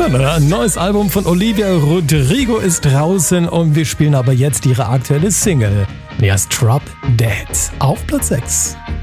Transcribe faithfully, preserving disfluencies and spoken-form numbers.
Ein neues Album von Olivia Rodrigo ist draußen und wir spielen aber jetzt ihre aktuelle Single. Die heißt Drop Dead auf Platz sechs.